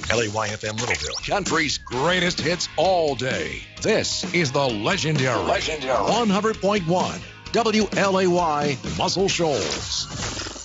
LAYFM Littleville. Country's greatest hits all day. This is the legendary 100.1 WLAY Muscle Shoals.